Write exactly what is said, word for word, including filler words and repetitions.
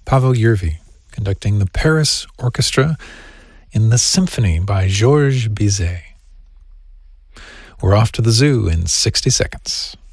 Pavel Yervi, conducting the Paris Orchestra in the Symphony by Georges Bizet. We're off to the zoo in sixty seconds.